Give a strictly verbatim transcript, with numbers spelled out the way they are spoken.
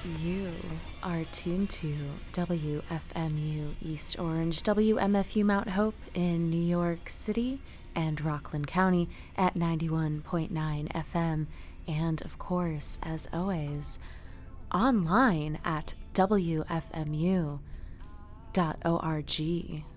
You are tuned to W F M U East Orange, W M F U Mount Hope in New York City and Rockland County at ninety-one point nine F M, and of course, as always, online at W F M U dot org.